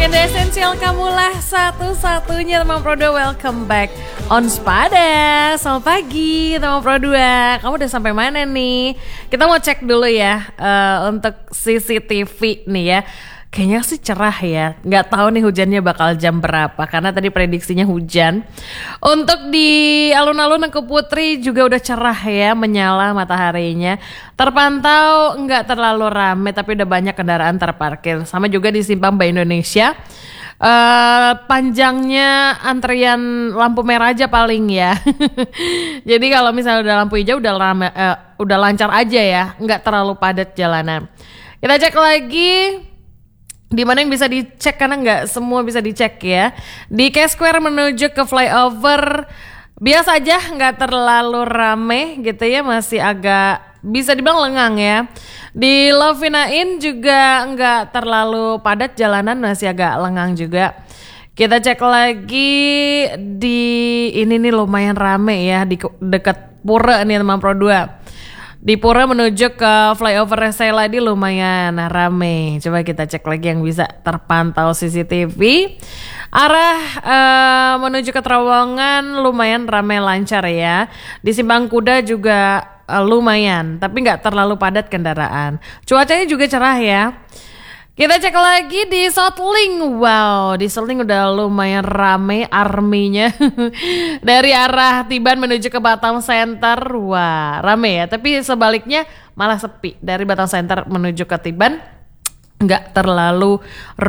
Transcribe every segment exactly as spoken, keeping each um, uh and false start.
Agenda esensial kamulah satu-satunya teman Pro dua. Welcome back on Spada. Selamat pagi teman Pro dua. Kamu udah sampai mana nih? Kita mau cek dulu ya uh, untuk C C T V nih ya. Kayaknya sih cerah ya. Nggak tahu nih hujannya bakal jam berapa karena tadi prediksinya hujan. Untuk di alun-alun Engku Putri juga udah cerah ya, menyala mataharinya. Terpantau nggak terlalu ramai tapi udah banyak kendaraan terparkir. Sama juga di Simpang Bank Indonesia. Uh, panjangnya antrian lampu merah aja paling ya. Jadi kalau misalnya udah lampu hijau udah rame, uh, udah lancar aja ya, nggak terlalu padat jalanan. Kita cek lagi. Di mana yang bisa dicek karena nggak semua bisa dicek ya. Di K Square menuju ke flyover biasa aja, nggak terlalu rame gitu ya, masih agak bisa dibilang lengang ya. Di Lovina Inn juga nggak terlalu padat jalanan, masih agak lengang juga. Kita cek lagi di ini nih lumayan rame ya di dekat Pura nih teman Pro dua. Di Pura menuju ke flyover Sela di lumayan rame. Coba kita cek lagi yang bisa terpantau C C T V. Arah uh, menuju ke Terowongan lumayan rame lancar ya. Di Simpang Kuda juga uh, lumayan, tapi nggak terlalu padat kendaraan. Cuacanya juga cerah ya. Kita cek lagi di Southling. Wow, di Southling udah lumayan rame arminya. Dari arah Tiban menuju ke Batam Center. Wah, rame ya. Tapi sebaliknya malah sepi. Dari Batam Center menuju ke Tiban nggak terlalu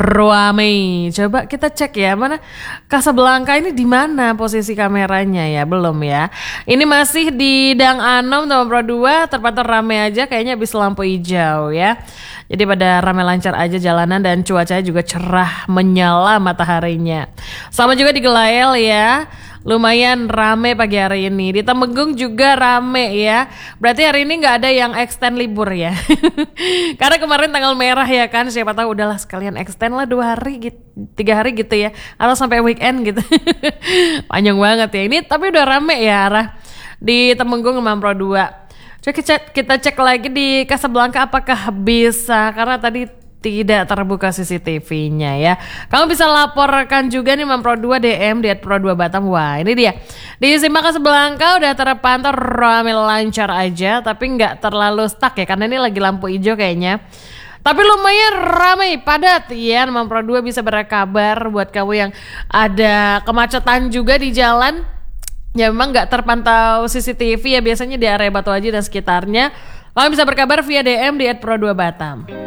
rame. Coba kita cek ya, mana Casablanca ini di mana posisi kameranya ya? Belum ya. Ini masih di Dang Anom teman Pro dua, terpantau rame aja kayaknya habis lampu hijau ya. Jadi pada rame lancar aja jalanan dan cuacanya juga cerah, menyala mataharinya. Sama juga di Gelael ya. Lumayan rame pagi hari ini. Di Temenggung juga rame ya. Berarti hari ini nggak ada yang extend libur ya. Karena kemarin tanggal merah ya kan. Siapa tahu udahlah sekalian extend lah dua hari, gitu, tiga hari gitu ya. Atau sampai weekend gitu. Panjang banget ya. Ini tapi udah rame ya arah di Temenggung sama Pro dua. Coba kita, kita cek lagi di Casablanca apakah bisa. Karena tadi tidak terbuka C C T V-nya ya. Kamu bisa laporkan juga nih Mam Pro dua D M di at Pro dua Batam. Wah ini dia. Di Simpang Casablanca udah terpantau ramai lancar aja. Tapi nggak terlalu stuck ya. Karena ini lagi lampu hijau kayaknya. Tapi lumayan ramai, padat ya. Mam Pro dua bisa berkabar buat kamu yang ada kemacetan juga di jalan. Ya memang nggak terpantau C C T V ya. Biasanya di area Batu Haji dan sekitarnya. Kamu bisa berkabar via D M di at Pro dua Batam.